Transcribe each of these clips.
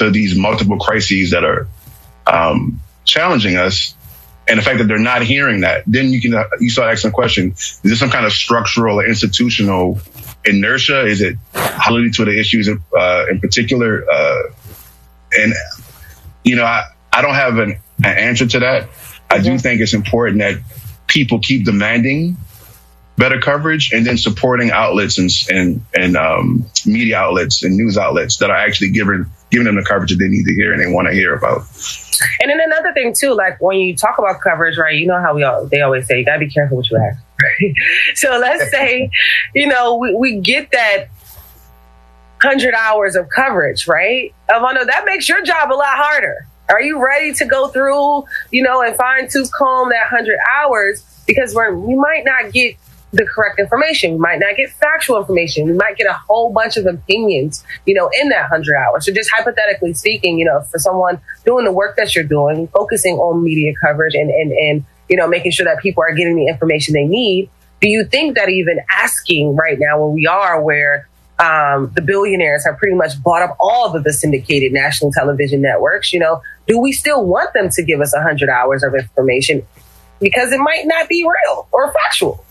to these multiple crises that are challenging us, and the fact that they're not hearing that, then you start asking the question: is there some kind of structural or institutional inertia? Is it related to the issues in particular? And I don't have an answer to that. I do think it's important that people keep demanding better coverage, and then supporting outlets and media outlets and news outlets that are actually giving them the coverage that they need to hear and they want to hear about. And then another thing too, like when you talk about coverage, right? You know how they always say you gotta be careful what you ask. Right? So let's say, we get that 100 hours of coverage, right? Armando, that makes your job a lot harder. Are you ready to go through, and fine tooth comb that 100 hours? Because we might not get the correct information. We might not get factual information. We might get a whole bunch of opinions, in that 100 hours. So just hypothetically speaking, for someone doing the work that you're doing, focusing on media coverage and making sure that people are getting the information they need, do you think that even asking right now where the billionaires have pretty much bought up all of the syndicated national television networks, do we still want them to give us 100 hours of information? Because it might not be real or factual.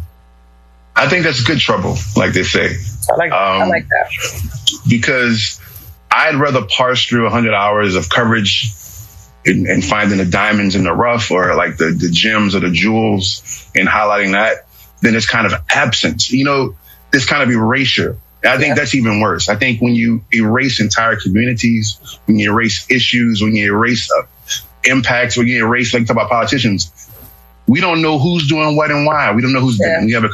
I think that's good trouble, like they say. I like that. Because I'd rather parse through 100 hours of coverage and finding the diamonds in the rough, or like the gems or the jewels, and highlighting that, than this kind of absence. This kind of erasure. I think that's even worse. I think when you erase entire communities, when you erase issues, when you erase impacts, when you erase, like, talk about politicians, we don't know who's doing what and why. We don't know who's doing. We have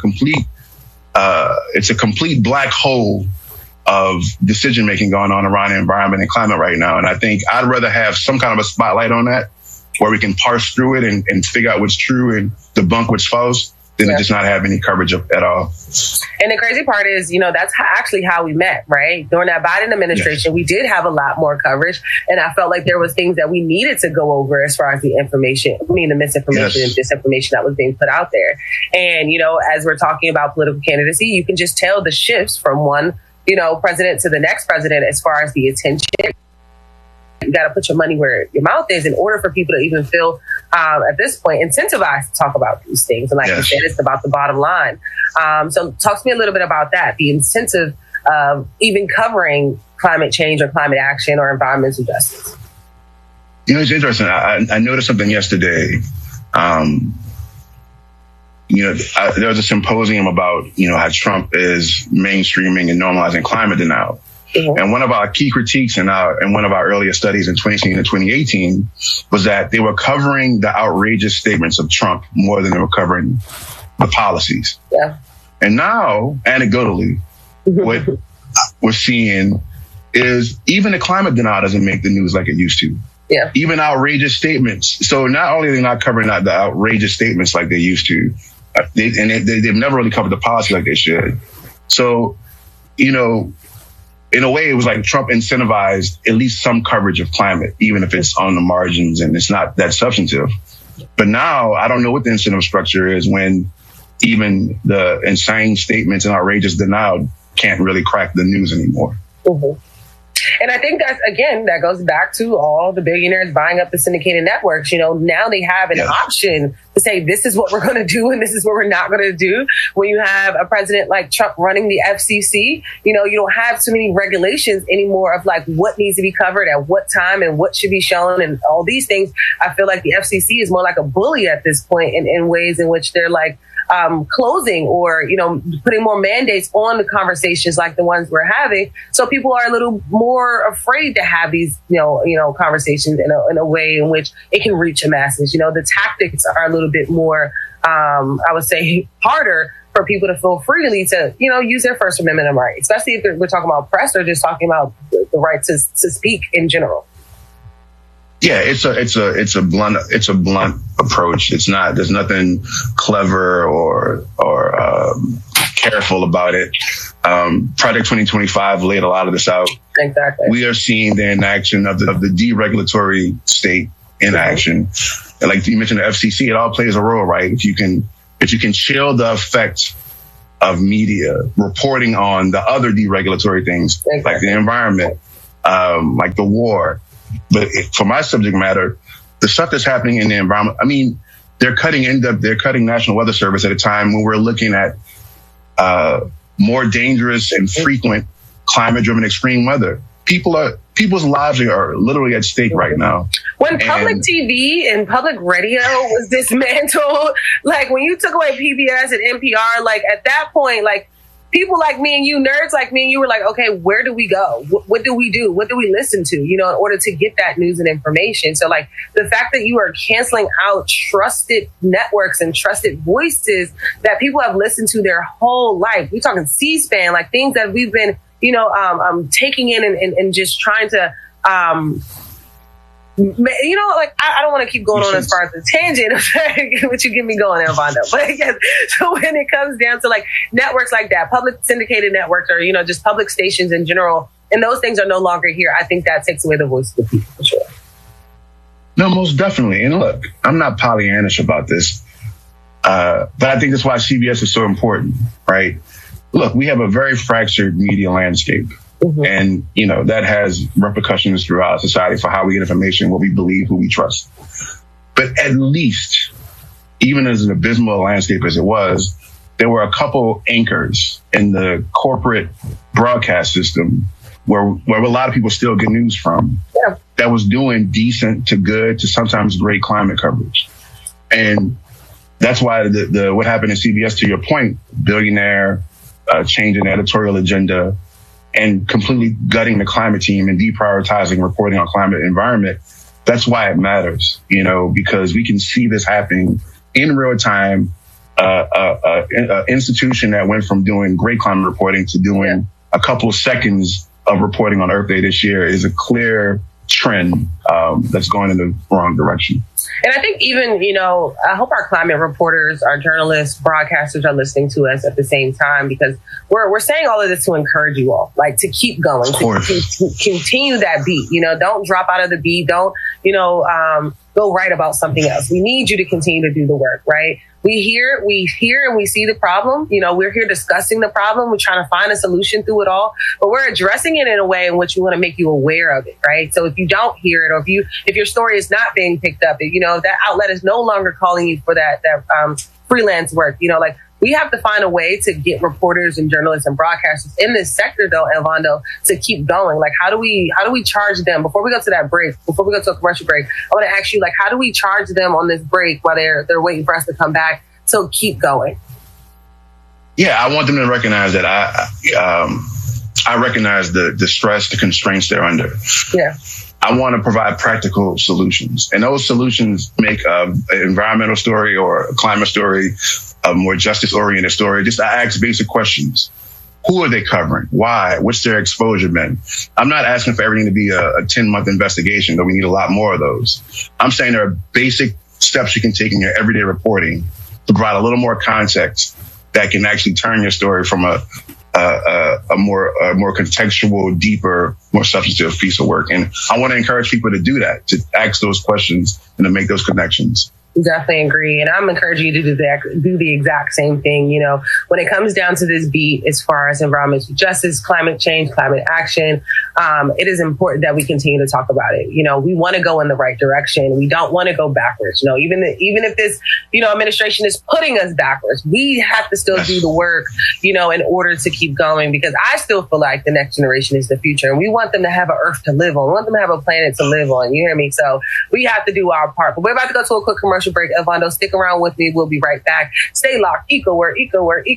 it's a complete black hole of decision making going on around the environment and climate right now. And I think I'd rather have some kind of a spotlight on that, where we can parse through it and figure out what's true and debunk what's false, than to just not have any coverage at all. And the crazy part is, that's actually how we met, right? During that Biden administration, we did have a lot more coverage. And I felt like there was things that we needed to go over as far as the misinformation and disinformation that was being put out there. And, as we're talking about political candidacy, you can just tell the shifts from one, president to the next president as far as the attention. You got to put your money where your mouth is in order for people to even feel, at this point, incentivized to talk about these things. And like you said, it's about the bottom line. So talk to me a little bit about that, the incentive of even covering climate change or climate action or environmental justice. It's interesting. I noticed something yesterday. There was a symposium about, how Trump is mainstreaming and normalizing climate denial. Mm-hmm. And one of our key critiques in one of our earlier studies in 2016 and 2018 was that they were covering the outrageous statements of Trump more than they were covering the policies. Yeah. And now, anecdotally, what we're seeing is even the climate denial doesn't make the news like it used to. Yeah. Even outrageous statements. So not only are they not covering the outrageous statements like they used to, they've never really covered the policy like they should. So, in a way, it was like Trump incentivized at least some coverage of climate, even if it's on the margins and it's not that substantive. But now I don't know what the incentive structure is when even the insane statements and outrageous denial can't really crack the news anymore. Mm-hmm. And I think that goes back to all the billionaires buying up the syndicated networks. Now they have an option to say, this is what we're going to do and this is what we're not going to do. When you have a president like Trump running the FCC, you don't have too many regulations anymore of like what needs to be covered at what time and what should be shown and all these things. I feel like the FCC is more like a bully at this point in ways in which they're like, closing or, putting more mandates on the conversations like the ones we're having. So people are a little more afraid to have these, conversations in a way in which it can reach the masses. The tactics are a little bit more, I would say, harder for people to feel freely to, use their First Amendment right, especially if we're talking about press or just talking about the right to speak in general. Yeah, it's a blunt approach. There's nothing clever or careful about it. Project 2025 laid a lot of this out. Exactly. We are seeing the inaction of the deregulatory state in action. And like you mentioned, the FCC, it all plays a role, right? If you can chill the effect of media reporting on the other deregulatory things, like the environment, like the war. But for my subject matter, the stuff that's happening in the environment, I mean, they're cutting National Weather Service at a time when we're looking at more dangerous and frequent climate-driven extreme weather. People's lives are literally at stake right now. When public TV and public radio was dismantled, like when you took away PBS and NPR, like at that point, like people like me and you, nerds like me and you, were like, okay, where do we go? What do we do? What do we listen to, in order to get that news and information? So like the fact that you are canceling out trusted networks and trusted voices that people have listened to their whole life. We're talking C-SPAN, like things that we've been taking in and just trying to, like I don't want to keep going on as far as the tangent, but you get me going there, Vondo. But yes, so when it comes down to like networks like that, public syndicated networks, or just public stations in general, and those things are no longer here, I think that takes away the voice of the people for sure. No, most definitely. And look, I'm not Pollyannish about this, but I think that's why CBS is so important, right? Look, we have a very fractured media landscape. Mm-hmm. And, that has repercussions throughout society for how we get information, what we believe, who we trust. But at least, even as an abysmal landscape as it was, there were a couple anchors in the corporate broadcast system where a lot of people still get news from, that was doing decent to good to sometimes great climate coverage. And that's why the what happened in CBS, to your point, billionaire, changing the editorial agenda, and completely gutting the climate team and deprioritizing reporting on climate and environment. That's why it matters, because we can see this happening in real time. An institution that went from doing great climate reporting to doing a couple of seconds of reporting on Earth Day this year is a clear trend that's going in the wrong direction. And I think even, I hope our climate reporters, our journalists, broadcasters are listening to us at the same time, because we're saying all of this to encourage you all, like to keep going, to continue that beat. Don't drop out of the beat. Don't, go write about something else. We need you to continue to do the work, right? We hear and we see the problem. We're here discussing the problem. We're trying to find a solution through it all, but we're addressing it in a way in which we want to make you aware of it, right? So if you don't hear it, or if your story is not being picked up, that outlet is no longer calling you for that freelance work. Like we have to find a way to get reporters and journalists and broadcasters in this sector, though, Elvando, to keep going. Like, how do we charge them before we go to that break? Before we go to a commercial break, I want to ask you, like, how do we charge them on this break while they're waiting for us to come back? So keep going. Yeah, I want them to recognize that I recognize the stress, the constraints they're under. Yeah. I want to provide practical solutions, and those solutions make an environmental story or a climate story a more justice-oriented story. Just I ask basic questions. Who are they covering? Why? What's their exposure been? I'm not asking for everything to be a 10-month investigation, though we need a lot more of those. I'm saying there are basic steps you can take in your everyday reporting to provide a little more context that can actually turn your story from a more contextual, deeper, more substantive piece of work. And I want to encourage people to do that, to ask those questions and to make those connections. Definitely agree. And I'm encouraging you to do the exact same thing. When it comes down to this beat, as far as environmental justice, climate change, climate action, it is important that we continue to talk about it. We want to go in the right direction. We don't want to go backwards. Even if this, administration is putting us backwards, we have to still do the work, in order to keep going, because I still feel like the next generation is the future, and we want them to have an earth to live on. We want them to have a planet to live on. You hear me? So we have to do our part. But we're about to go to a quick commercial break. Elvando, stick around with me. We'll be right back. Stay locked. EcoWord. Yep.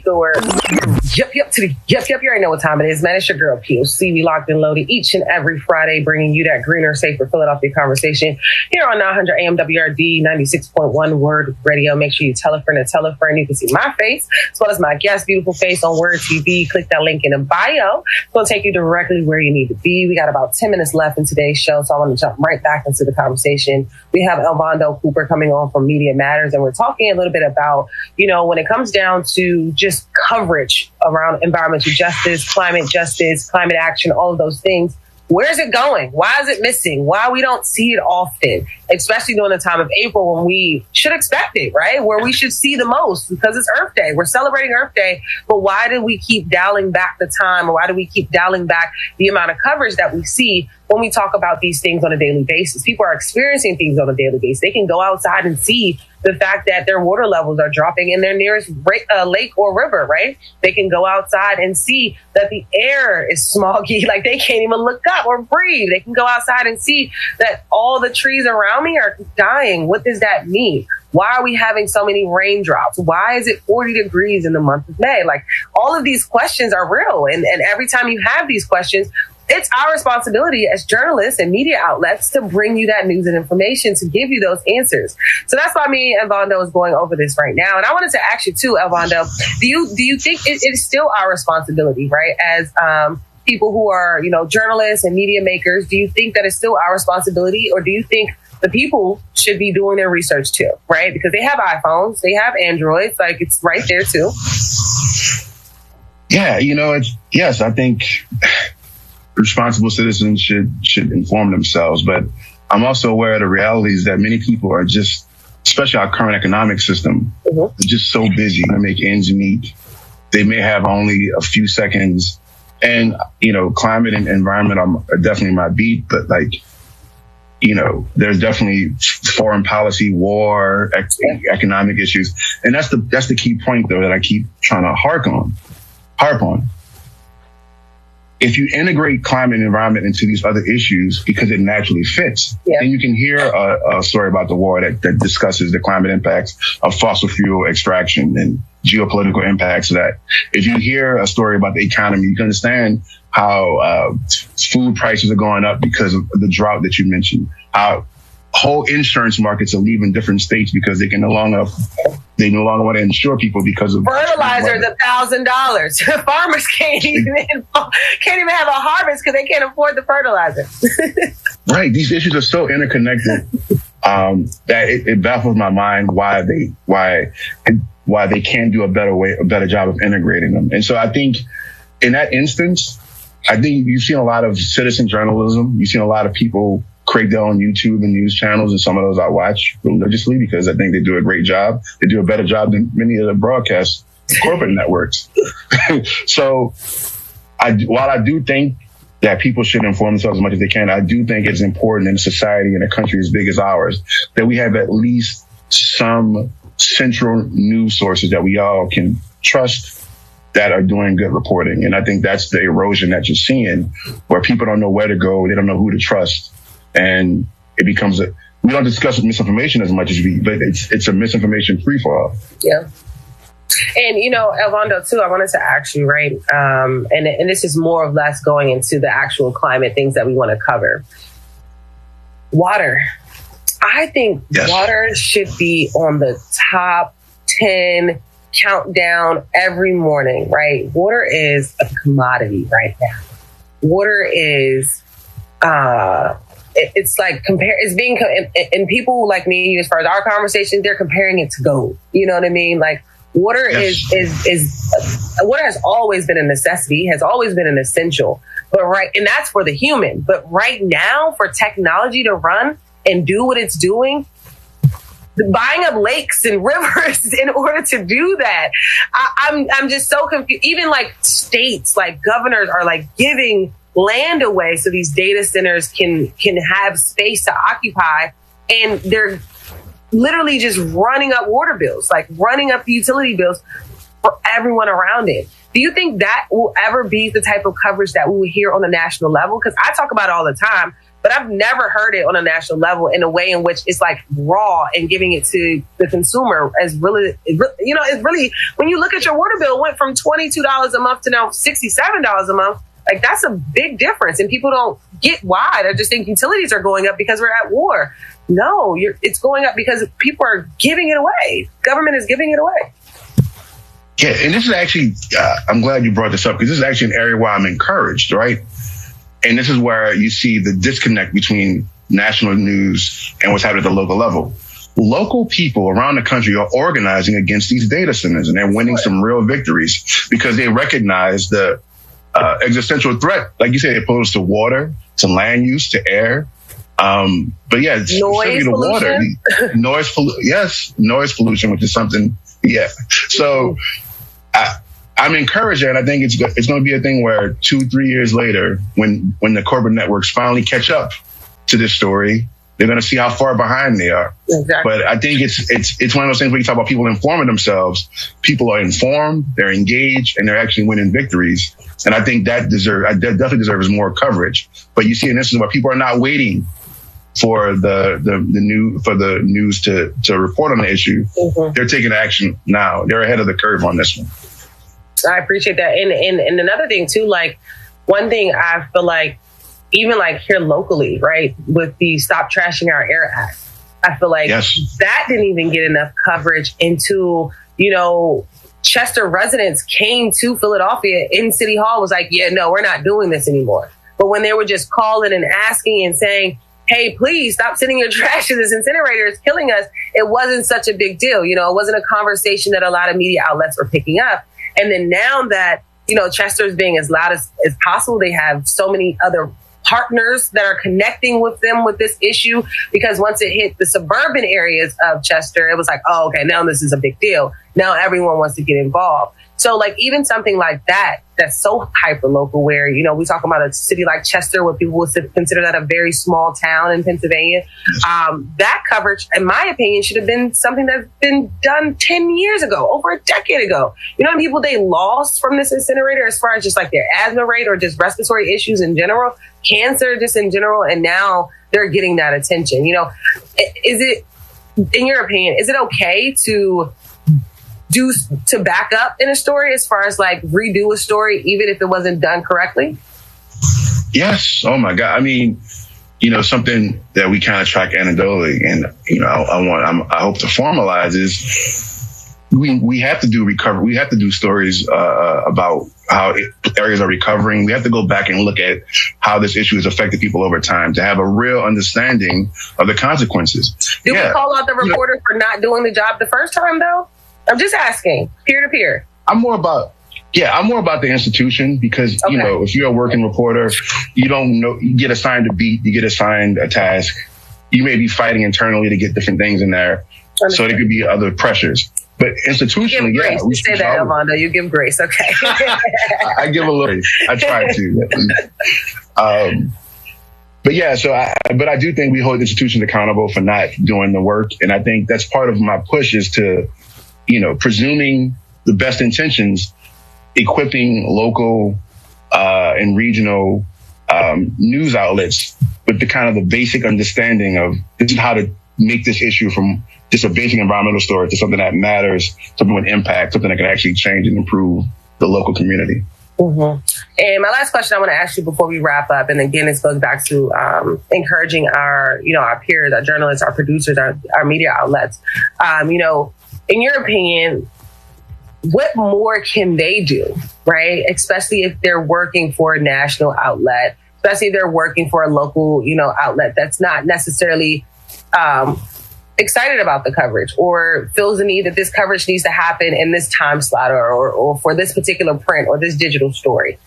You already know what time it is, man. It's your girl, POC. We locked and loaded each and every Friday, bringing you that greener, safer Philadelphia conversation here on 900 AM WRD 96.1 Word Radio. Make sure you tell a friend to tell a friend. You can see my face as well as my guest beautiful face on Word TV. Click that link in the bio. It's going to take you directly where you need to be. We got about 10 minutes left in today's show, so I want to jump right back into the conversation. We have Elvando Cooper coming on from Media Matters, and we're talking a little bit about, when it comes down to just coverage around environmental justice, climate action, all of those things. Where's it going? Why is it missing? Why we don't see it often? especially during the time of April when we should expect it, right? Where we should see the most because it's Earth Day. We're celebrating Earth Day, but why do we keep dialing back the time, or why do we keep dialing back the amount of coverage that we see when we talk about these things on a daily basis? People are experiencing things on a daily basis. They can go outside and see the fact that their water levels are dropping in their nearest lake or river, right? They can go outside and see that the air is smoggy, like they can't even look up or breathe. They can go outside and see that all the trees around me are dying. What does that mean? Why are we having so many raindrops? Why is it 40 degrees in the month of May? Like, all of these questions are real. And every time you have these questions, it's our responsibility as journalists and media outlets to bring you that news and information, to give you those answers. So that's why me and Vondo is going over this right now. And I wanted to ask you too, Elvondo, do you think it is still our responsibility, right, as people who are, journalists and media makers? Do you think that it's still our responsibility, or do you think the people should be doing their research too, right? Because they have iPhones, they have Androids, like it's right there too. Yeah, yes, I think responsible citizens should inform themselves, but I'm also aware of the realities that many people are just, especially our current economic system, just so busy to make ends meet. They may have only a few seconds, and climate and environment are definitely my beat, but there's definitely foreign policy, war, economic issues, and that's the key point though that I keep trying to harp on. If you integrate climate and environment into these other issues because it naturally fits, then you can hear a story about the war that discusses the climate impacts of fossil fuel extraction and geopolitical impacts of that. If you hear a story about the economy, you can understand how food prices are going up because of the drought that you mentioned, how whole insurance markets are leaving different states because they no longer want to insure people because of fertilizer is $1,000. Farmers can't even have a harvest because they can't afford the fertilizer. Right. These issues are so interconnected that it baffles my mind why they can't do a better job of integrating them. And so I think in that instance, I think you've seen a lot of citizen journalism. You've seen a lot of people create their own YouTube and news channels, and some of those I watch religiously because I think they do a great job. They do a better job than many of the broadcast corporate networks. So while I do think that people should inform themselves as much as they can, I do think it's important in a society in a country as big as ours that we have at least some central news sources that we all can trust that are doing good reporting. And I think that's the erosion that you're seeing, where people don't know where to go. They don't know who to trust. And it becomes we don't discuss misinformation as much as but it's a misinformation free for all. Yeah. And, Elvondo, too, I wanted to ask you, right? And this is more or less going into the actual climate things that we want to cover. Water. I think water should be on the top 10 countdown every morning, right? Water is a commodity right now. Water is, it's like and people like me, as far as our conversation, they're comparing it to gold. You know what I mean? Like, water water has always been a necessity, has always been an essential, and that's for the human. But right now, for technology to run and do what it's doing, buying up lakes and rivers in order to do that, I'm just so confused. Even like states, like governors are like giving land away so these data centers can have space to occupy, and they're literally just running up water bills, like running up the utility bills for everyone around it. Do you think that will ever be the type of coverage that we will hear on a national level? Because I talk about it all the time, but I've never heard it on a national level in a way in which it's like raw and giving it to the consumer as really, it's really, when you look at your water bill, it went from $22 a month to now $67 a month. Like, that's a big difference. And people don't get why. They just think utilities are going up because we're at war. No, it's going up because people are giving it away. Government is giving it away. Yeah, and this is actually, I'm glad you brought this up, because this is actually an area where I'm encouraged, right? And this is where you see the disconnect between national news and what's happening at the local level. Local people around the country are organizing against these data centers, and they're winning some real victories because they recognize the existential threat, like you said, it poses to water, to land use, to air. But yeah, noise the pollution. Water, noise pollution, which is something. Yeah. So I'm encouraging, and I think it's going to be a thing where 2-3 years later, when the corporate networks finally catch up to this story, they're going to see how far behind they are. Exactly. But I think it's one of those things where you talk about people informing themselves. People are informed, they're engaged, and they're actually winning victories. And I think that definitely deserves more coverage. But you see an instance where people are not waiting for the news to report on the issue. Mm-hmm. They're taking action now. They're ahead of the curve on this one. I appreciate that. And another thing too, like one thing I feel like, even like here locally, right, with the Stop Trashing Our Air Act, I feel like that didn't even get enough coverage until, Chester residents came to Philadelphia in City Hall, was like, yeah, no, we're not doing this anymore. But when they were just calling and asking and saying, hey, please stop sending your trash to this incinerator, it's killing us, it wasn't such a big deal. It wasn't a conversation that a lot of media outlets were picking up. And then now that, Chester's being as loud as possible, they have so many other partners that are connecting with them with this issue, because once it hit the suburban areas of Chester, it was like, oh, okay, now this is a big deal. Now everyone wants to get involved. So like even something like that, that's so hyper local where, we talk about a city like Chester where people would consider that a very small town in Pennsylvania. That coverage, in my opinion, should have been something that's been done 10 years ago, over a decade ago. You know how many people they lost from this incinerator as far as just like their asthma rate or just respiratory issues in general, cancer just in general, and now they're getting that attention. Is it, in your opinion, is it okay to back up in a story as far as like redo a story, even if it wasn't done correctly? Yes. Oh my God. I mean, something that we kind of track anecdotally, and I hope to formalize is we have to do recovery. We have to do stories about how areas are recovering. We have to go back and look at how this issue has affected people over time to have a real understanding of the consequences. Do we call out the reporter for not doing the job the first time though? I'm just asking, peer to peer. I'm more about the institution, because, if you're a working reporter, you don't know, you get assigned a beat, you get assigned a task. You may be fighting internally to get different things in there. So there could be other pressures. But institutionally, you give grace. You say that, Armando. You give grace, okay. I give a little. I try to. But yeah, but I do think we hold institutions accountable for not doing the work. And I think that's part of my push is to, presuming the best intentions, equipping local and regional news outlets with the kind of the basic understanding of this is how to make this issue from just a basic environmental story to something that matters, something with impact, something that can actually change and improve the local community. Mm-hmm. And my last question I want to ask you before we wrap up, and again, this goes back to encouraging our peers, our journalists, our producers, our media outlets. In your opinion, what more can they do, right? Especially if they're working for a national outlet, especially if they're working for a local, outlet that's not necessarily excited about the coverage or feels the need that this coverage needs to happen in this time slot or for this particular print or this digital story.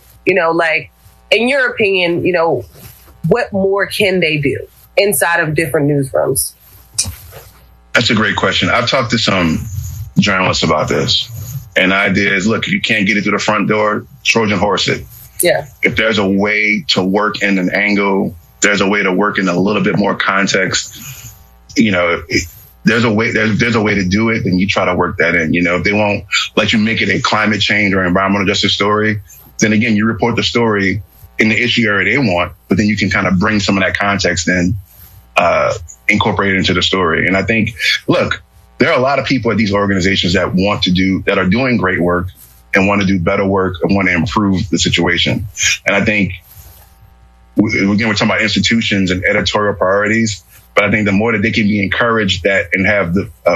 In your opinion, what more can they do inside of different newsrooms? That's a great question. I've talked to some journalists about this, and the idea is, look, if you can't get it through the front door, Trojan horse it. Yeah. If there's a way to work in an angle, there's a way to work in a little bit more context. There's a way to do it, then you try to work that in. If they won't let you make it a climate change or environmental justice story, then again, you report the story in the issue area they want, but then you can kind of bring some of that context in, incorporate it into the story. And I think, look, there are a lot of people at these organizations that are doing great work and want to do better work and want to improve the situation. And I think, again, we're talking about institutions and editorial priorities, but I think the more that they can be encouraged and have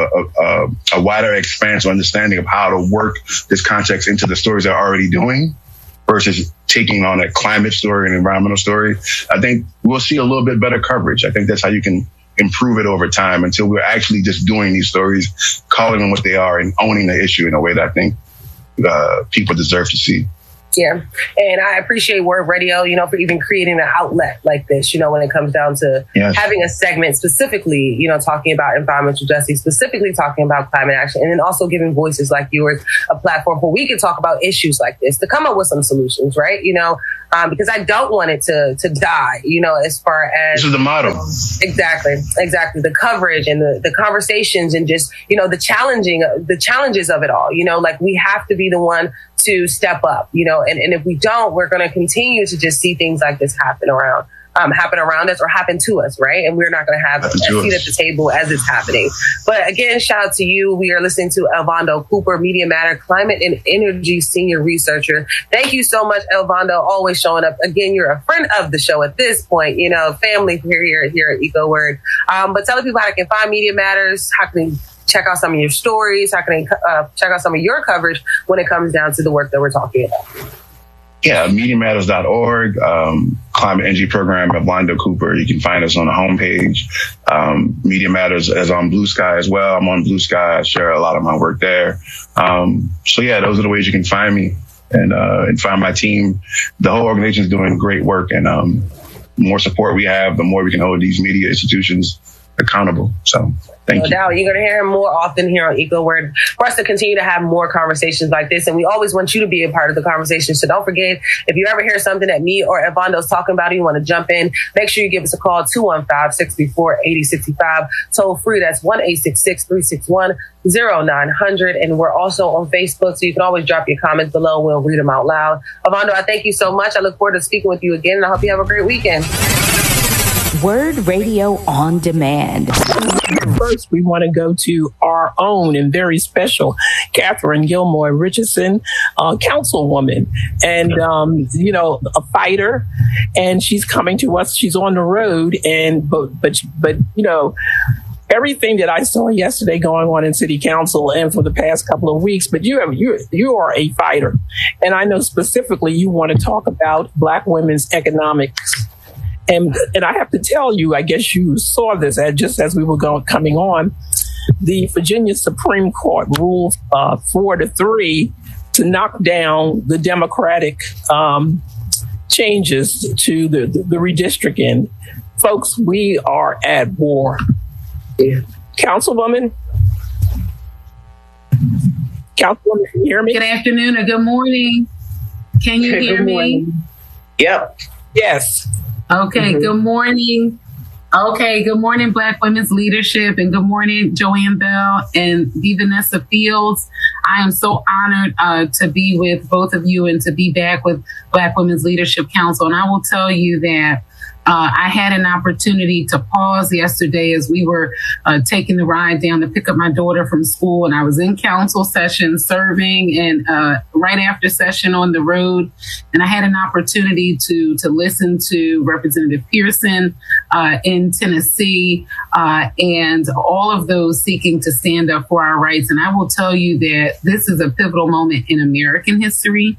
a wider expanse of understanding of how to work this context into the stories they're already doing versus taking on a climate story and environmental story, I think we'll see a little bit better coverage. I think that's how you can improve it over time until we're actually just doing these stories, calling them what they are and owning the issue in a way that I think people deserve to see. Yeah. And I appreciate Word Radio, you know, for even creating an outlet like this, you know, when it comes down to having a segment specifically, you know, talking about environmental justice, specifically talking about climate action, and then also giving voices like yours a platform where we can talk about issues like this to come up with some solutions, right? You know, because I don't want it to die, you know, as far as... This is the motto. Exactly. The coverage and the conversations and just, you know, the challenges of it all, you know, like we have to be the one to step up, you know, and if we don't, we're going to continue to just see things like this happen around us or happen to us, right? And we're not going to have a seat at the table as it's happening. But again, shout out to you. We are listening to Elvando Cooper, Media Matter Climate and Energy Senior Researcher. Thank you so much, Elvando, always showing up. Again, you're a friend of the show at this point, you know, family here at EcoWord. But tell people how they can find Media Matters, how can they check out some of your stories, how can they check out some of your coverage when it comes down to the work that we're talking about. Yeah, MediaMatters.org, Climate Energy Program at Elvando Cooper. You can find us on the homepage. Media Matters is on Blue Sky as well. I'm on Blue Sky. I share a lot of my work there. So yeah, those are the ways you can find me and find my team. The whole organization is doing great work, and the more support we have, the more we can hold these media institutions accountable. So thank you. No doubt. You're going to hear him more often here on EcoWord for us to continue to have more conversations like this. And we always want you to be a part of the conversation. So don't forget, if you ever hear something that me or Elvando's talking about, and you want to jump in, make sure you give us a call, 215-634-8065. Toll free. That's 1-866-361-0900. And we're also on Facebook, so you can always drop your comments below. We'll read them out loud. Elvando, I thank you so much. I look forward to speaking with you again, and I hope you have a great weekend. Word Radio on Demand. First, we want to go to our own and very special Catherine Gilmore Richardson, councilwoman, and you know, a fighter. And she's coming to us. She's on the road, and but you know, everything that I saw yesterday going on in City Council and for the past couple of weeks. But you are a fighter, and I know specifically you want to talk about Black women's economics. And I have to tell you, I guess you saw this just as we were coming on. The Virginia Supreme Court ruled 4-3 to knock down the Democratic changes to the redistricting. Folks, we are at war. Yeah. Councilwoman, can you hear me? Good afternoon or good morning. Can you hear me? Yep. Yes. Okay, Good morning. Okay, good morning, Black Women's Leadership, and good morning, Joanne Bell and Vanessa Fields. I am so honored to be with both of you and to be back with Black Women's Leadership Council. And I will tell you that I had an opportunity to pause yesterday as we were taking the ride down to pick up my daughter from school, and I was in council session serving, and right after session on the road, and I had an opportunity to listen to Representative Pearson in Tennessee, and all of those seeking to stand up for our rights. And I will tell you that this is a pivotal moment in American history,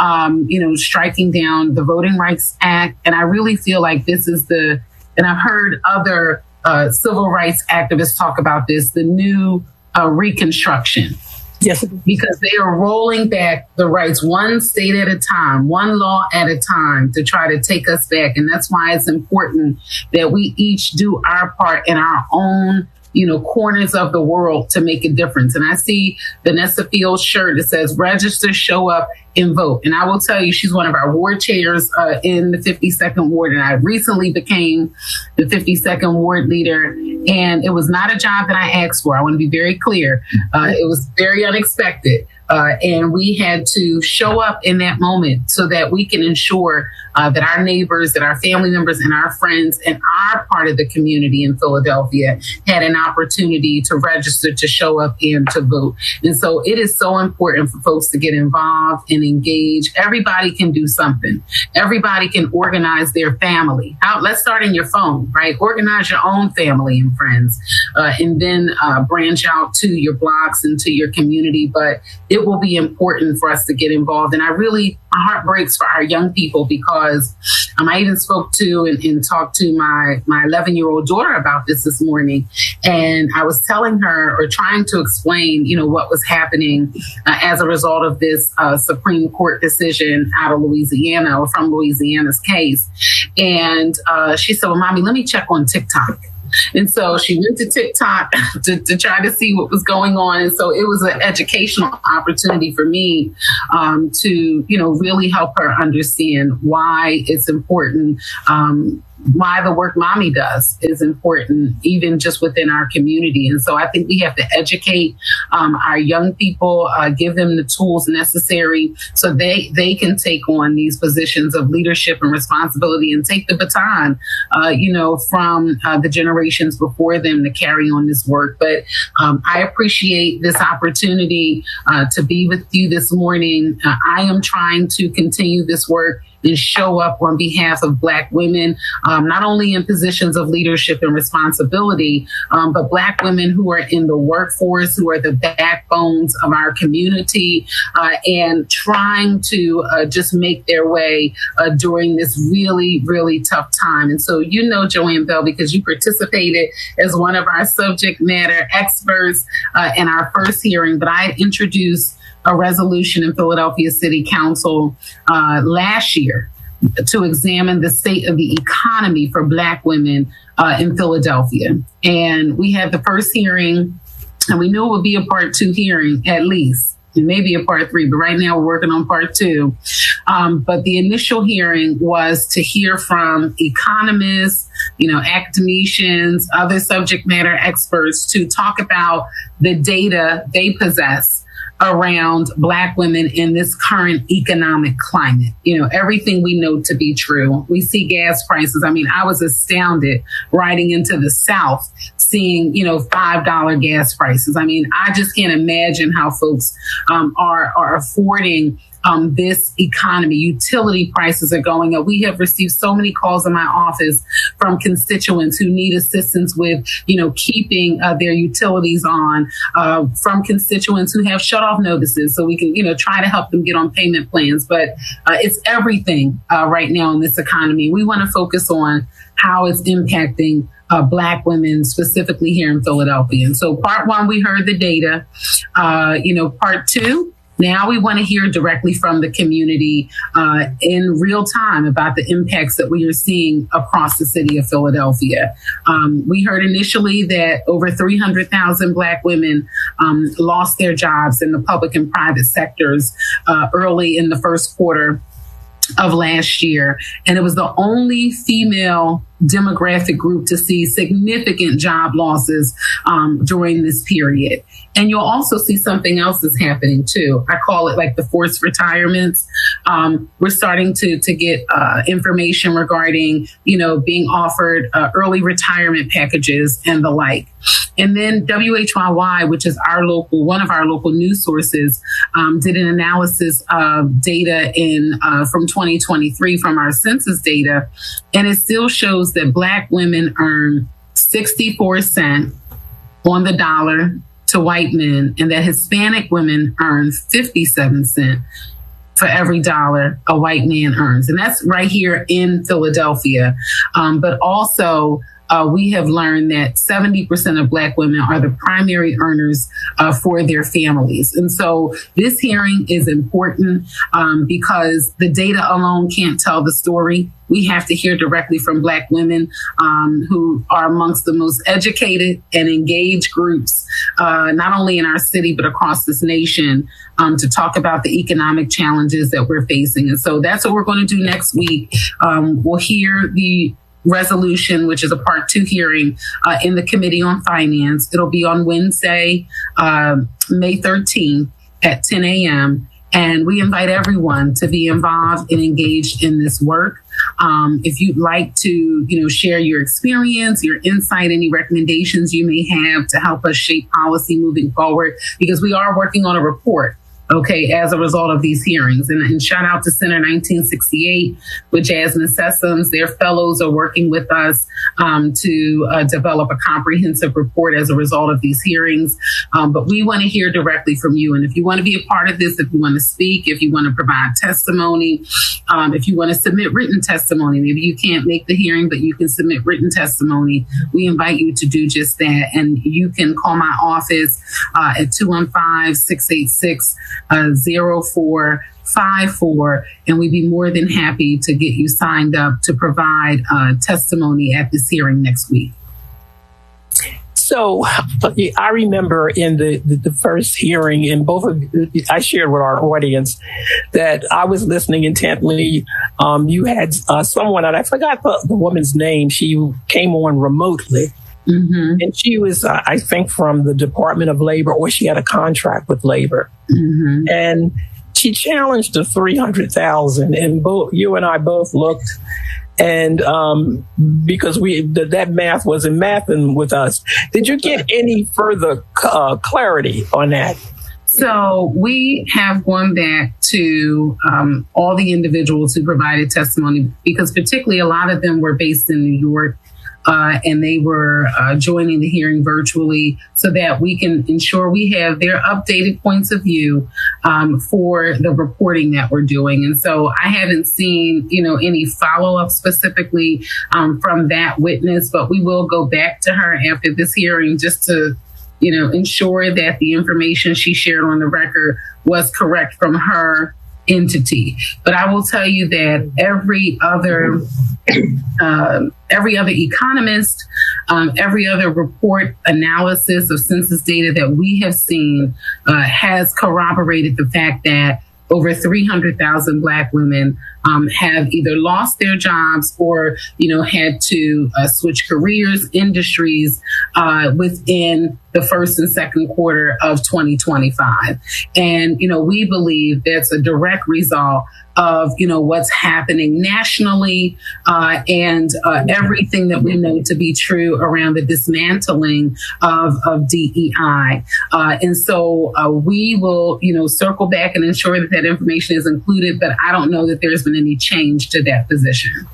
you know, striking down the Voting Rights Act, and I really feel like this is and I've heard other civil rights activists talk about this, the new Reconstruction. Yes. Because they are rolling back the rights one state at a time, one law at a time, to try to take us back. And that's why it's important that we each do our part in our own, you know, corners of the world to make a difference. And I see Vanessa Fields' shirt that says register, show up, and vote. And I will tell you, she's one of our ward chairs in the 52nd Ward. And I recently became the 52nd Ward leader. And it was not a job that I asked for. I want to be very clear. It was very unexpected. And we had to show up in that moment so that we can ensure that our neighbors, that our family members and our friends and our part of the community in Philadelphia had an opportunity to register, to show up, and to vote. And so it is so important for folks to get involved and engage. Everybody can do something. Everybody can organize their family. Let's start in your phone, right? Organize your own family and friends, and then branch out to your blocks and to your community. But it it will be important for us to get involved. And my heart breaks for our young people because I even spoke to and talked to my 11-year-old daughter about this morning. And I was telling her, or trying to explain, what was happening as a result of this Supreme Court decision out of Louisiana, or from Louisiana's case. And she said, well, Mommy, let me check on TikTok. And so she went to TikTok to try to see what was going on. And so it was an educational opportunity for me to, really help her understand why it's important, why the work Mommy does is important, even just within our community. And so I think we have to educate our young people, give them the tools necessary so they can take on these positions of leadership and responsibility and take the baton, from the generations before them to carry on this work. But I appreciate this opportunity to be with you this morning. I am trying to continue this work and show up on behalf of Black women, not only in positions of leadership and responsibility, but Black women who are in the workforce, who are the backbones of our community, and trying to just make their way during this really, really tough time. And so, Joanne Bell, because you participated as one of our subject matter experts in our first hearing, but I introduced a resolution in Philadelphia City Council last year to examine the state of the economy for Black women in Philadelphia. And we had the first hearing, and we knew it would be a part 2 hearing at least. It may be a part 3, but right now we're working on part 2. But the initial hearing was to hear from economists, academicians, other subject matter experts to talk about the data they possess around Black women in this current economic climate. Everything we know to be true. We see gas prices. I was astounded riding into the South, seeing, $5 gas prices. I just can't imagine how folks are affording this economy. Utility prices are going up. We have received so many calls in my office from constituents who need assistance with, keeping their utilities on, from constituents who have shut-off notices so we can, try to help them get on payment plans. But it's everything right now in this economy. We want to focus on how it's impacting Black women, specifically here in Philadelphia. And so part 1, we heard the data. Part 2, now we want to hear directly from the community in real time about the impacts that we are seeing across the city of Philadelphia. We heard initially that over 300,000 Black women lost their jobs in the public and private sectors early in the first quarter of last year. And it was the only female demographic group to see significant job losses during this period. And you'll also see something else that's happening too. I call it like the forced retirements. We're starting to get information regarding, being offered early retirement packages and the like. And then WHYY, which is one of our local news sources, did an analysis of data from 2023 from our census data. And it still shows that Black women earn 64 cents on the dollar to white men, and that Hispanic women earn 57 cents for every dollar a white man earns. And that's right here in Philadelphia. But also, we have learned that 70% of Black women are the primary earners for their families. And so this hearing is important because the data alone can't tell the story. We have to hear directly from Black women who are amongst the most educated and engaged groups, not only in our city, but across this nation, to talk about the economic challenges that we're facing. And so that's what we're going to do next week. We'll hear the resolution, which is a part 2 hearing in the Committee on Finance. It'll be on Wednesday, May 13th at 10 a.m. And we invite everyone to be involved and engaged in this work. If you'd like to, share your experience, your insight, any recommendations you may have to help us shape policy moving forward, because we are working on a report okay, as a result of these hearings. And shout out to Center 1968 with Jasmine Sessoms. Their fellows are working with us to develop a comprehensive report as a result of these hearings. But we want to hear directly from you. And if you want to be a part of this, if you want to speak, if you want to provide testimony, if you want to submit written testimony, maybe you can't make the hearing, but you can submit written testimony, we invite you to do just that. And you can call my office at 215-686-0454, and we'd be more than happy to get you signed up to provide testimony at this hearing next week. So I remember in the first hearing, in I shared with our audience that I was listening intently. You had someone, and I forgot the woman's name. She came on remotely. Mm-hmm. And she was, I think, from the Department of Labor, or she had a contract with labor. Mm-hmm. And she challenged the 300,000, and both you and I both looked, and because that math wasn't mathing with us. Did you get any further clarity on that? So we have gone back to all the individuals who provided testimony, because particularly a lot of them were based in New York. And they were joining the hearing virtually, so that we can ensure we have their updated points of view for the reporting that we're doing. And so I haven't seen, any follow-up specifically from that witness, but we will go back to her after this hearing just to, ensure that the information she shared on the record was correct from her entity. But I will tell you that every other economist, every other report analysis of census data that we have seen has corroborated the fact that over 300,000 Black women have either lost their jobs or, had to switch careers, industries within the first and second quarter of 2025. And, we believe that's a direct result of, what's happening nationally and everything that we know to be true around the dismantling of DEI. And so we will, circle back and ensure that information is included, but I don't know that there's been any change to that position.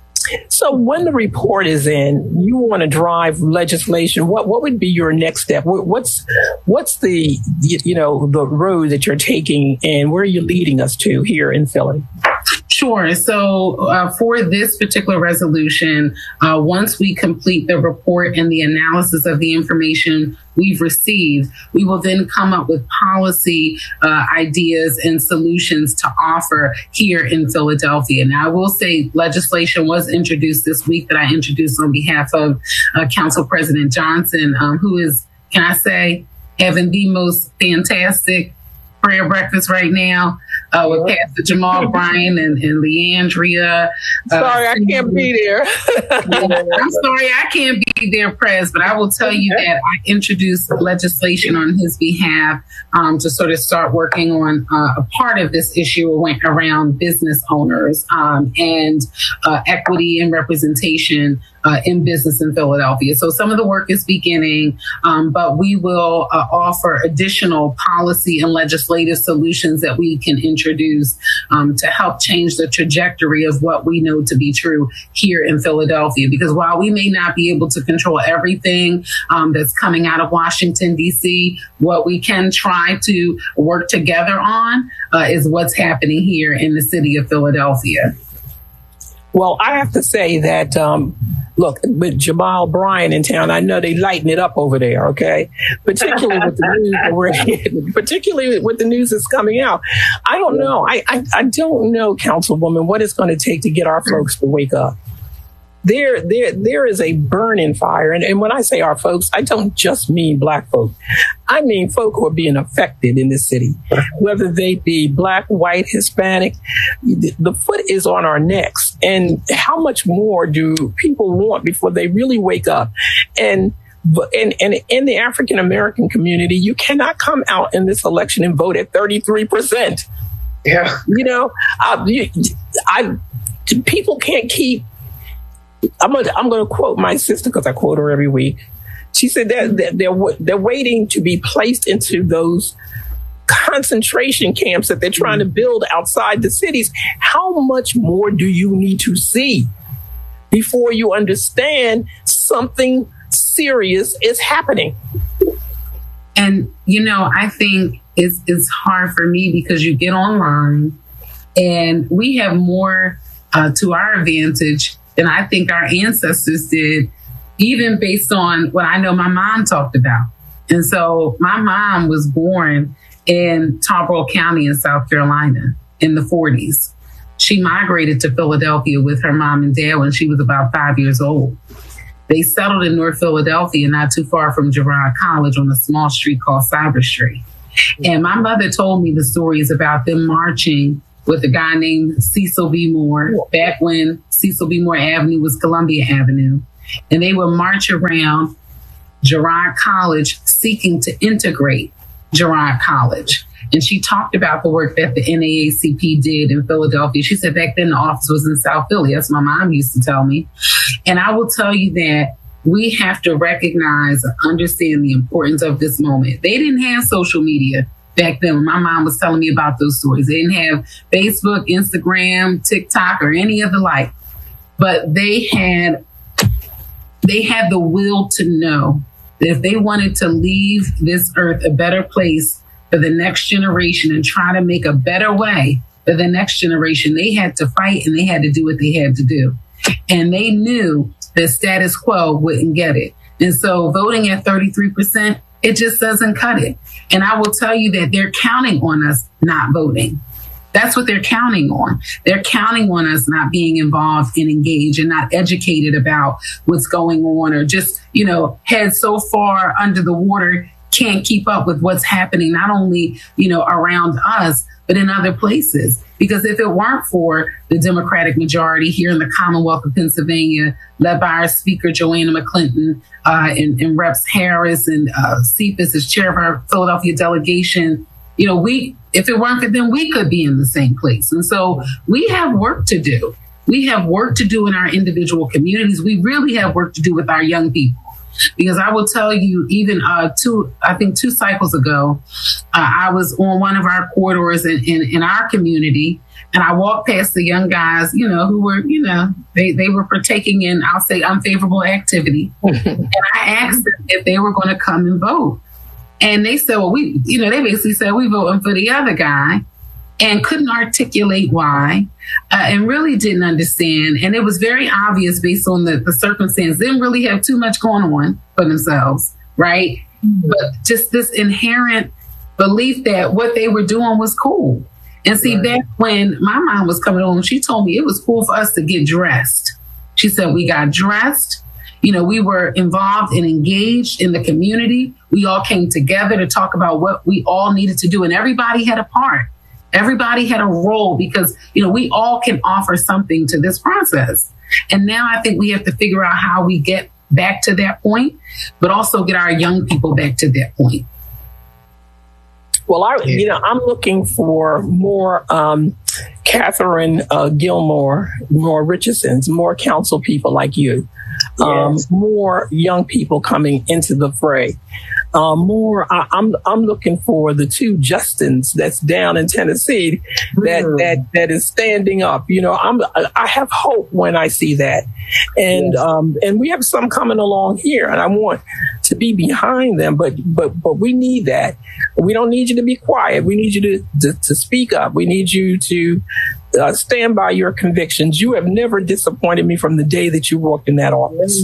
So when the report is in, you want to drive legislation. What would be your next step? What's the the road that you're taking, and where are you leading us to here in Philly? Sure. So for this particular resolution, once we complete the report and the analysis of the information we've received, we will then come up with policy ideas and solutions to offer here in Philadelphia. Now, I will say legislation was introduced this week that I introduced on behalf of Council President Johnson, who is, can I say, having the most fantastic prayer breakfast right now with Pastor Jamal Bryan and Leandria. Sorry, I can't be there. I'm sorry, I can't be there, Prez, but I will tell you that I introduced legislation on his behalf to sort of start working on a part of this issue around business owners and equity and representation in business in Philadelphia. So some of the work is beginning, but we will offer additional policy and legislative solutions that we can introduce to help change the trajectory of what we know to be true here in Philadelphia. Because while we may not be able to control everything that's coming out of Washington, D.C., what we can try to work together on is what's happening here in the city of Philadelphia. Well, I have to say that, look, with Jamal Bryan in town, I know they lighten it up over there, okay? Particularly with the news that we're getting, particularly with the news that's coming out. I don't know. I don't know, Councilwoman, what it's going to take to get our folks to wake up. There is a burning fire. And when I say our folks, I don't just mean Black folk. I mean folk who are being affected in this city, whether they be Black, white, Hispanic. The foot is on our necks. And how much more do people want before they really wake up? And in the African American community, you cannot come out in this election and vote at 33%. Yeah. People can't keep. I'm going to quote my sister because I quote her every week. She said that they're waiting to be placed into those concentration camps that they're trying to build outside the cities. How much more do you need to see before you understand something serious is happening? And, I think it's hard for me because you get online and we have more to our advantage than I think our ancestors did, even based on what I know my mom talked about. And so my mom was born in Tarboro County in South Carolina in the 40s. She migrated to Philadelphia with her mom and dad when she was about 5 years old. They settled in North Philadelphia, not too far from Girard College, on a small street called Cyber Street. And my mother told me the stories about them marching with a guy named Cecil B. Moore, back when Cecil B. Moore Avenue was Columbia Avenue. And they would march around Girard College seeking to integrate Girard College. And she talked about the work that the NAACP did in Philadelphia. She said back then the office was in South Philly. That's what my mom used to tell me. And I will tell you that we have to recognize and understand the importance of this moment. They didn't have social media back then when my mom was telling me about those stories. They didn't have Facebook, Instagram, TikTok, or any of the like. But they had the will to know that if they wanted to leave this earth a better place for the next generation and try to make a better way for the next generation, they had to fight and they had to do what they had to do. And they knew that status quo wouldn't get it. And so voting at 33%, it just doesn't cut it. And I will tell you that they're counting on us not voting. That's what they're counting on. They're counting on us not being involved and engaged and not educated about what's going on, or just, head so far under the water, can't keep up with what's happening, not only, around us, but in other places. Because if it weren't for the Democratic majority here in the Commonwealth of Pennsylvania, led by our Speaker, Joanna McClinton, and Reps Harris and Cephas as chair of our Philadelphia delegation, if it weren't for them, we could be in the same place. And so we have work to do. We have work to do in our individual communities. We really have work to do with our young people. Because I will tell you, even two cycles ago, I was on one of our corridors in our community, and I walked past the young guys, who were, they were partaking in, I'll say, unfavorable activity. And I asked them if they were going to come and vote. And they said, well, they basically said, we voting for the other guy, and couldn't articulate why, and really didn't understand. And it was very obvious based on the circumstance. They didn't really have too much going on for themselves, right? Mm-hmm. But just this inherent belief that what they were doing was cool. And see, back when my mom was coming on, she told me it was cool for us to get dressed. She said we got dressed. We were involved and engaged in the community. We all came together to talk about what we all needed to do. And everybody had a part. Everybody had a role because, we all can offer something to this process. And now I think we have to figure out how we get back to that point, but also get our young people back to that point. Well, I'm looking for more Catherine Gilmore, more Richardsons, more council people like you, more young people coming into the fray. I'm looking for the two Justins that's down in Tennessee that is standing up. I have hope when I see that, and we have some coming along here, and I want to be behind them. But we need that. We don't need you to be quiet. We need you to speak up. We need you to stand by your convictions. You have never disappointed me from the day that you walked in that office.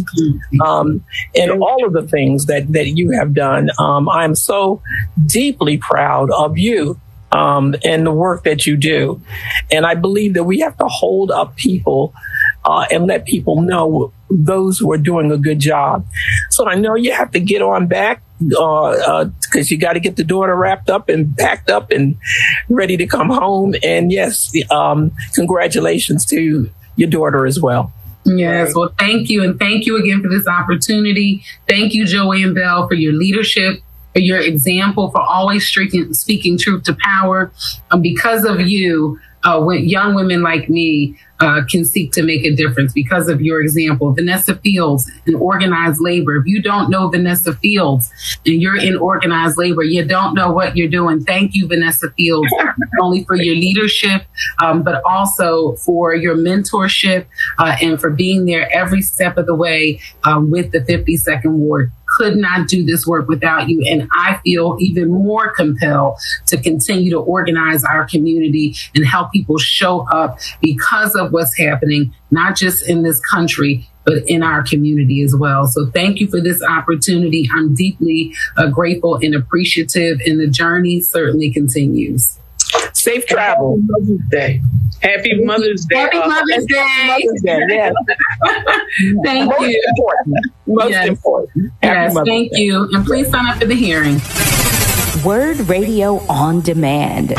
And all of the things that you have done, I'm so deeply proud of you and the work that you do. And I believe that we have to hold up people and let people know those who are doing a good job. So I know you have to get on back because you got to get the daughter wrapped up and packed up and ready to come home. And yes, congratulations to your daughter as well. Yes, well, thank you. And thank you again for this opportunity. Thank you, Joanne Bell, for your leadership, for your example, for always speaking truth to power. Because of you, when young women like me can seek to make a difference because of your example. Vanessa Fields in organized labor. If you don't know Vanessa Fields and you're in organized labor, you don't know what you're doing. Thank you, Vanessa Fields, not only for your leadership, but also for your mentorship and for being there every step of the way with the 52nd Ward. Could not do this work without you. And I feel even more compelled to continue to organize our community and help people show up because of what's happening, not just in this country, but in our community as well. So thank you for this opportunity. I'm deeply grateful and appreciative, and the journey certainly continues. Safe travel. Happy Mother's Day. Happy Mother's Day. Happy Mother's Day. Mother's Day, yes. Thank Most you. important. Most important. Yes, thank you. And please sign up for the hearing. Word Radio on Demand.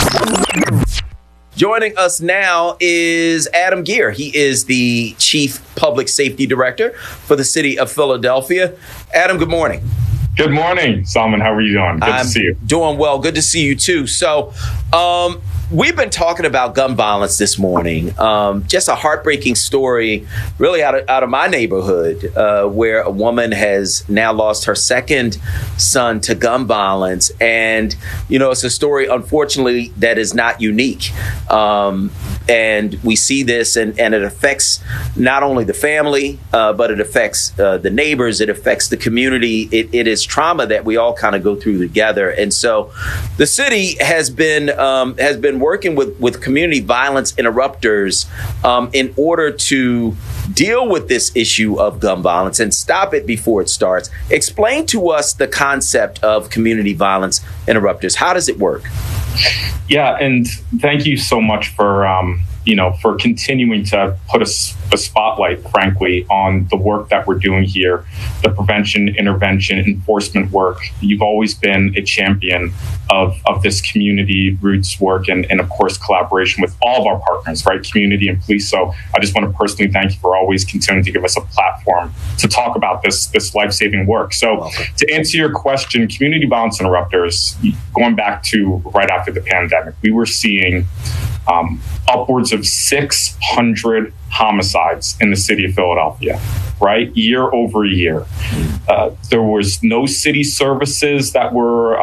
Joining us now is Adam Geer. He is the Chief Public Safety Director for the City of Philadelphia. Adam, good morning. Good morning, Salman. How are you doing? Good to see you. Doing well. Good to see you, too. So we've been talking about gun violence this morning. Just a heartbreaking story, really out of my neighborhood, where a woman has now lost her second son to gun violence. And, you know, it's a story, unfortunately, that is not unique. And we see this and it affects not only the family, but it affects the neighbors. It affects the community. It is trauma that we all kind of go through together. And so the city has been working with community violence interrupters in order to deal with this issue of gun violence and stop it before it starts. Explain to us the concept of community violence interrupters. How does it work? Yeah, and thank you so much for for continuing to put a spotlight, frankly, on the work that we're doing here, the prevention, intervention, enforcement work. You've always been a champion of this community roots work and of course, collaboration with all of our partners, right? Community and police. So I just want to personally thank you for always continuing to give us a platform to talk about this life-saving work. So to answer your question, community violence interrupters, going back to right after the pandemic, we were seeing upwards of 600 homicides in the city of Philadelphia, right? Year over year. There was no city services that were,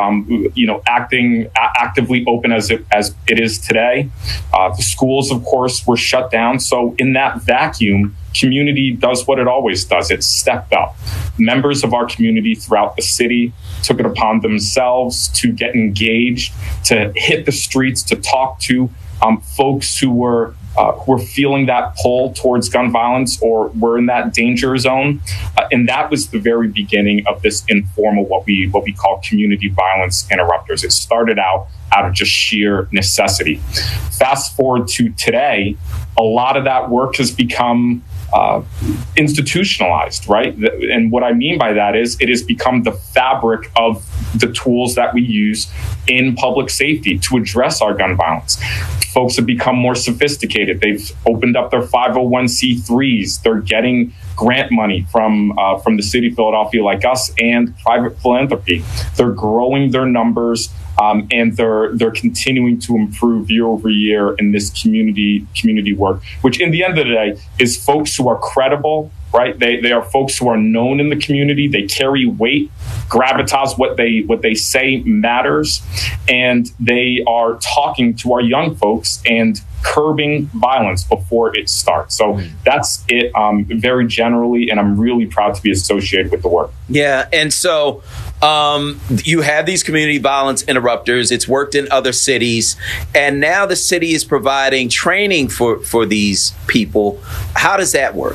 actively open as it is today. The schools, of course, were shut down. So in that vacuum, community does what it always does. It stepped up. Members of our community throughout the city took it upon themselves to get engaged, to hit the streets, to talk to folks who were feeling that pull towards gun violence or were in that danger zone. And that was the very beginning of this informal, what we call community violence interrupters. It started out of just sheer necessity. Fast forward to today, a lot of that work has become institutionalized, right? And what I mean by that is it has become the fabric of the tools that we use in public safety to address our gun violence. Folks have become more sophisticated. They've opened up their 501c3s. They're getting grant money from the city of Philadelphia like us and private philanthropy. They're growing their numbers. And they're continuing to improve year over year in this community work, which in the end of the day is folks who are credible, right? They are folks who are known in the community. They carry weight, gravitas. What they say matters, and they are talking to our young folks and curbing violence before it starts. So that's it very generally, and I'm really proud to be associated with the work. Yeah, and so you have these community violence interrupters. It's worked in other cities, and now the city is providing training for these people. How does that work?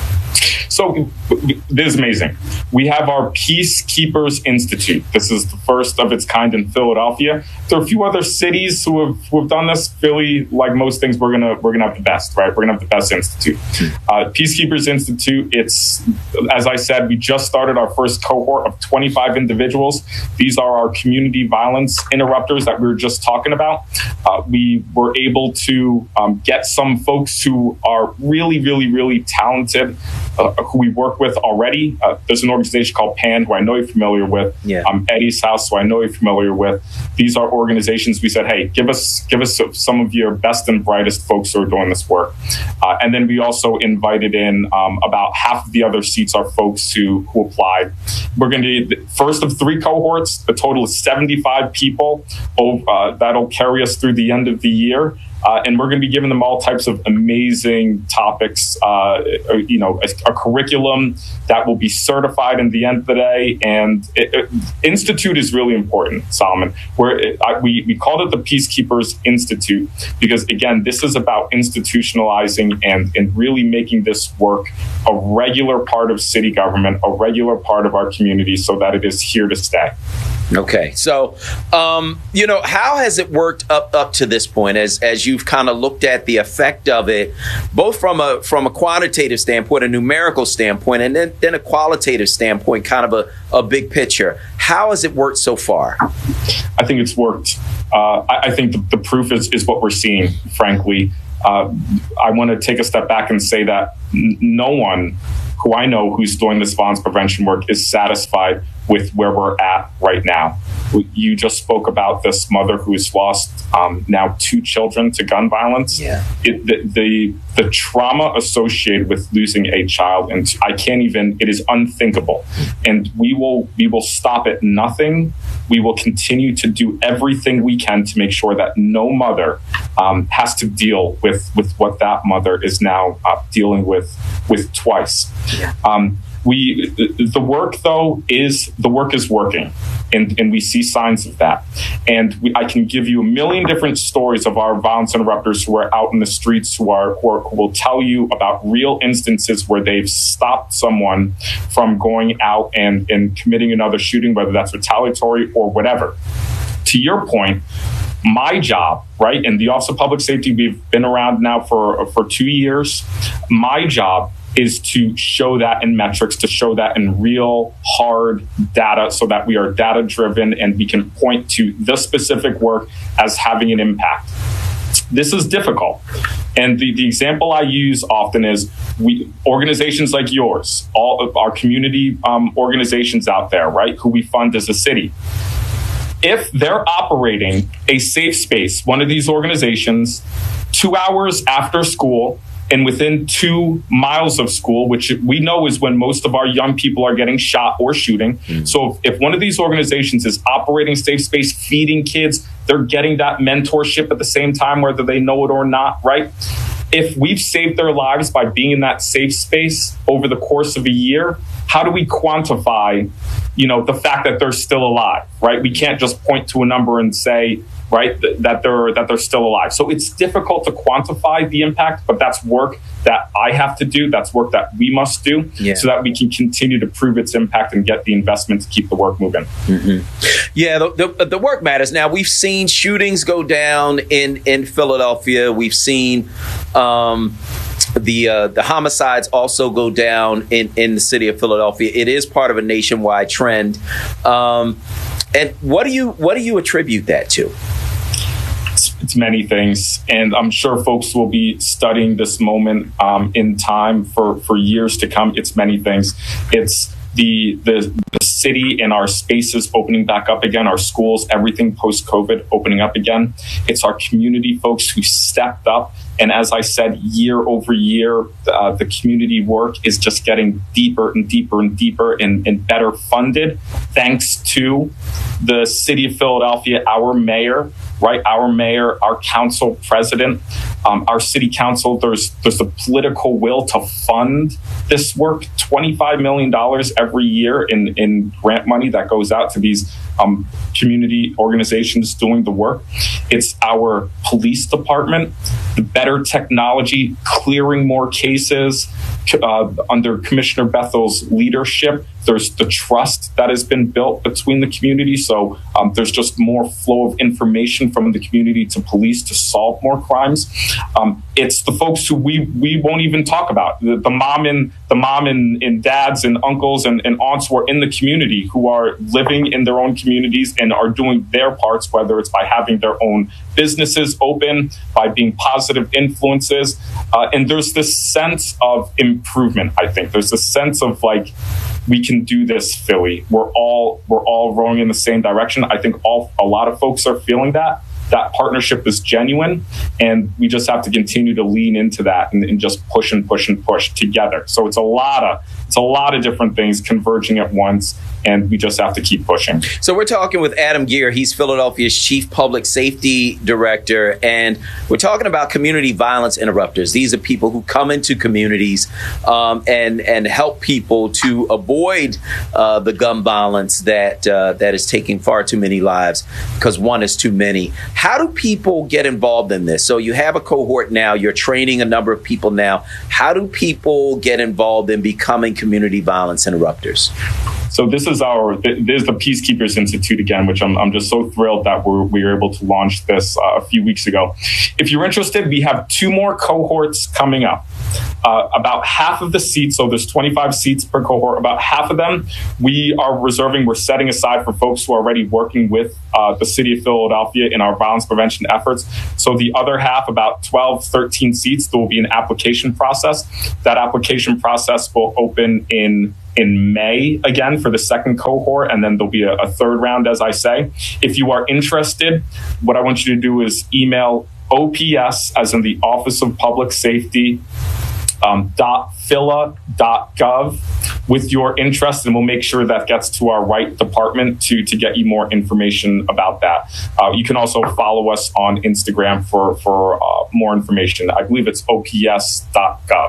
So this is amazing. We have our Peacekeepers Institute. This is the first of its kind in Philadelphia. There are a few other cities who have done this. Philly, like most things, we're gonna have the best, right? We're gonna have the best institute. Peacekeepers Institute. It's, as I said, we just started our first cohort of 25 individuals. These are our community violence interrupters that we were just talking about. We were able to get some folks who are really, really, really talented, who we work work with already. There's an organization called PAN, who I know you're familiar with. Yeah. Eddie's House, who I know you're familiar with. These are organizations we said, hey, give us some of your best and brightest folks who are doing this work. And then we also invited in about half of the other seats are folks who applied. We're going to do the first of 3 cohorts. The total is 75 people. That'll carry us through the end of the year. And we're going to be giving them all types of amazing topics, a curriculum that will be certified in the end of the day. And Institute is really important, Solomon. We called it the Peacekeepers Institute because, again, this is about institutionalizing and really making this work a regular part of city government, a regular part of our community so that it is here to stay. Okay. So, how has it worked up to this point as you've kind of looked at the effect of it, both from a quantitative standpoint, a numerical standpoint, and then a qualitative standpoint, kind of a big picture? How has it worked so far? I think it's worked. I think the proof is what we're seeing, frankly. I want to take a step back and say that no one who I know who's doing this violence prevention work is satisfied with where we're at right now. You just spoke about this mother who's lost now 2 children to gun violence. Yeah. The trauma associated with losing a child, and it is unthinkable. And we will stop at nothing. We will continue to do everything we can to make sure that no mother has to deal with what that mother is now dealing with twice. Yeah. The work is working, and we see signs of that. And I can give you a million different stories of our violence interrupters who are out in the streets who will tell you about real instances where they've stopped someone from going out and committing another shooting, whether that's retaliatory or whatever. To your point, my job, right, in the Office of Public Safety, we've been around now for 2 years. My job is to show that in metrics, to show that in real hard data so that we are data driven and we can point to the specific work as having an impact. This is difficult. And the example I use often is organizations like yours, all of our community organizations out there, right, who we fund as a city. If they're operating a safe space, one of these organizations, 2 hours after school, and within 2 miles of school, which we know is when most of our young people are getting shot or shooting. So if one of these organizations is operating safe space, feeding kids, they're getting that mentorship at the same time, whether they know it or not, right? If we've saved their lives by being in that safe space over the course of a year, how do we quantify, the fact that they're still alive, right? We can't just point to a number and say, right, that they're still alive. So it's difficult to quantify the impact, but that's work that I have to do. That's work that we must do so that we can continue to prove its impact and get the investment to keep the work moving. Mm-hmm. Yeah, the work matters. Now, we've seen shootings go down in Philadelphia. We've seen the homicides also go down in the city of Philadelphia. It is part of a nationwide trend. And what do you attribute that to? It's many things, and I'm sure folks will be studying this moment in time for years to come. It's many things. It's the city and our spaces opening back up again, our schools, everything post-COVID opening up again. It's our community folks who stepped up. And as I said, year over year, the community work is just getting deeper and deeper and deeper and better funded, thanks to the city of Philadelphia, our mayor, right? Our mayor, our council president, our city council. There's a political will to fund this work. $25 million every year in grant money that goes out to these community organizations doing the work. It's our police department, the better technology, clearing more cases under Commissioner Bethel's leadership. There's the trust that has been built between the community. So there's just more flow of information from the community to police to solve more crimes. It's the folks who we won't even talk about. The mom and dads and uncles and aunts who are in the community, who are living in their own communities and are doing their parts, whether it's by having their own businesses open, by being positive influences. And there's this sense of improvement. I think there's a sense of like, we can do this, Philly. We're all rowing in the same direction. I think a lot of folks are feeling that partnership is genuine, and we just have to continue to lean into that and just push and push and push together. So it's a lot of different things converging at once, and we just have to keep pushing. So we're talking with Adam Geer. He's Philadelphia's Chief Public Safety Director, and we're talking about community violence interrupters. These are people who come into communities and help people to avoid the gun violence that is taking far too many lives, because one is too many. How do people get involved in this? So you have a cohort now. You're training a number of people now. How do people get involved in becoming community violence interrupters? So this is the Peacekeepers Institute again, which I'm just so thrilled that we were able to launch this a few weeks ago. If you're interested, we have 2 more cohorts coming up. About half of the seats, so there's 25 seats per cohort, about half of them we're setting aside for folks who are already working with the city of Philadelphia in our violence prevention efforts. So the other half, about 12, 13 seats, there will be an application process. That application process will open in May again for the second cohort, and then there'll be a third round, as I say. If you are interested, what I want you to do is email OPS, as in the Office of Public Safety, .phila.gov with your interest, and we'll make sure that gets to our right department to get you more information about that. You can also follow us on Instagram for more information. I believe it's ops.gov.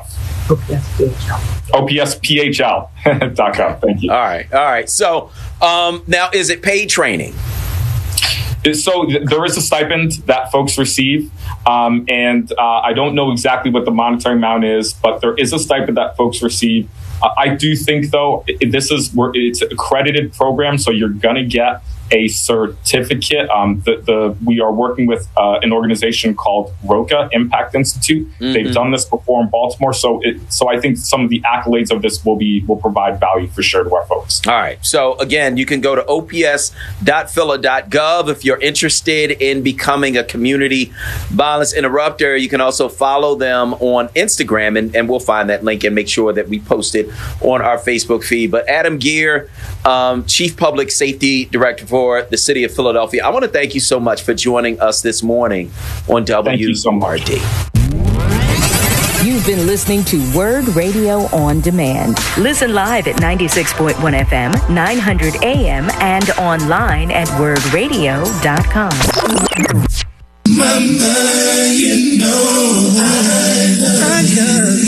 OPSPHL.gov. Thank you. All right. So now, is it paid training? So there is a stipend that folks receive, and I don't know exactly what the monetary amount is, but there is a stipend that folks receive. I do think, though, it's an accredited program, so you're going to get a certificate. We are working with an organization called ROCA, Impact Institute. Mm-hmm. They've done this before in Baltimore, so I think some of the accolades of this will provide value for sure to our folks. All right. So again, you can go to ops.phila.gov if you're interested in becoming a community violence interrupter. You can also follow them on Instagram, and we'll find that link and make sure that we post it on our Facebook feed. But Adam Geer, Chief Public Safety Director for the city of Philadelphia, I want to thank you so much for joining us this morning on WRD. Thank you so much. You've been listening to Word Radio On Demand. Listen live at 96.1 FM, 900 AM, and online at wordradio.com. Mama, you know I love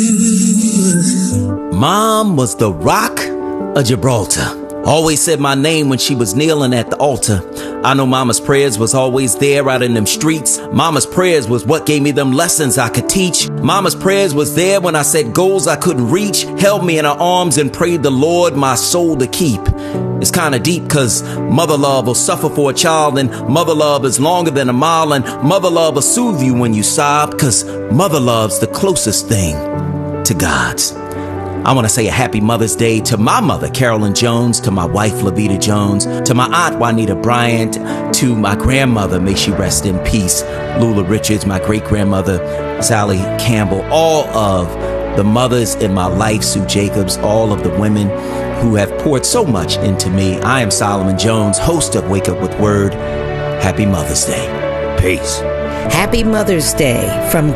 you. Mom was the Rock of Gibraltar. Always said my name when she was kneeling at the altar. I know Mama's prayers was always there out in them streets. Mama's prayers was what gave me them lessons I could teach. Mama's prayers was there when I set goals I couldn't reach. Held me in her arms and prayed the Lord my soul to keep. It's kind of deep, cause mother love will suffer for a child, and mother love is longer than a mile, and mother love will soothe you when you sob, cause mother love's the closest thing to God's. I want to say a happy Mother's Day to my mother, Carolyn Jones, to my wife, Lavita Jones, to my aunt, Juanita Bryant, to my grandmother, may she rest in peace, Lula Richards, my great-grandmother, Sally Campbell, all of the mothers in my life, Sue Jacobs, all of the women who have poured so much into me. I am Solomon Jones, host of Wake Up With Word. Happy Mother's Day. Peace. Happy Mother's Day from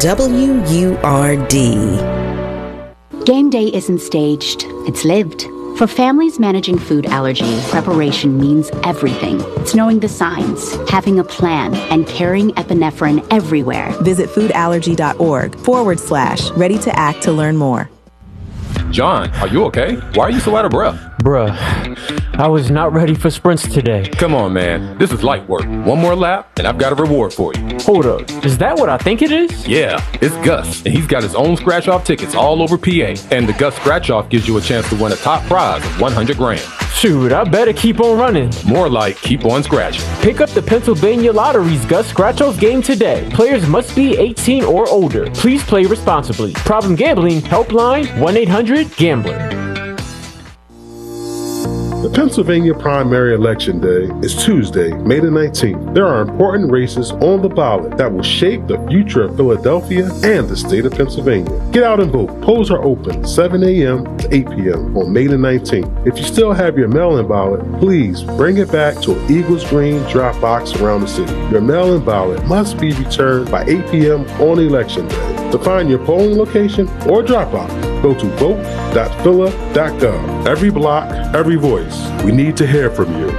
WURD. Game day isn't staged, it's lived. For families managing food allergy, preparation means everything. It's knowing the signs, having a plan, and carrying epinephrine everywhere. Visit foodallergy.org/ready to act to learn more. John, are you okay? Why are you so out of breath? Bruh, I was not ready for sprints today. Come on, man. This is light work. One more lap, and I've got a reward for you. Hold up. Is that what I think it is? Yeah, it's Gus, and he's got his own scratch-off tickets all over PA. And the Gus Scratch-Off gives you a chance to win a top prize of $100 grand. Shoot, I better keep on running. More like keep on scratching. Pick up the Pennsylvania Lottery's Gus Scratch-Off game today. Players must be 18 or older. Please play responsibly. Problem gambling, helpline 1-800-GAMBLER. The Pennsylvania primary election day is Tuesday, May the 19th. There are important races on the ballot that will shape the future of Philadelphia and the state of Pennsylvania. Get out and vote. Polls are open 7 a.m. to 8 p.m. on May the 19th. If you still have your mail-in ballot, please bring it back to an Eagles Green drop box around the city. Your mail-in ballot must be returned by 8 p.m. on election day. To find your polling location or drop box, go to vote.phila.gov. Every block, every voice. We need to hear from you.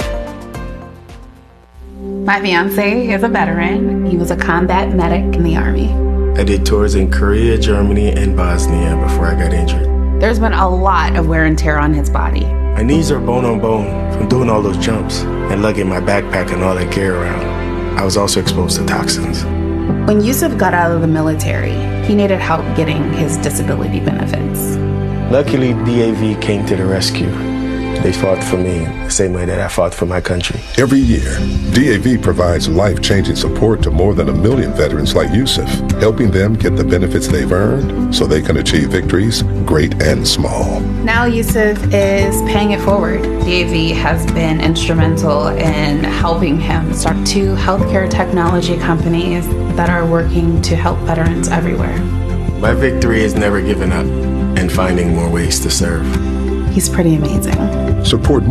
My fiance is a veteran. He was a combat medic in the Army. I did tours in Korea, Germany, and Bosnia before I got injured. There's been a lot of wear and tear on his body. My knees are bone on bone from doing all those jumps and lugging my backpack and all that gear around. I was also exposed to toxins. When Yusuf got out of the military, he needed help getting his disability benefits. Luckily, DAV came to the rescue. They fought for me the same way that I fought for my country. Every year, DAV provides life-changing support to more than 1 million veterans like Yusuf, helping them get the benefits they've earned so they can achieve victories, great and small. Now Yusuf is paying it forward. DAV has been instrumental in helping him start 2 healthcare technology companies that are working to help veterans everywhere. My victory is never giving up and finding more ways to serve. He's pretty amazing. Support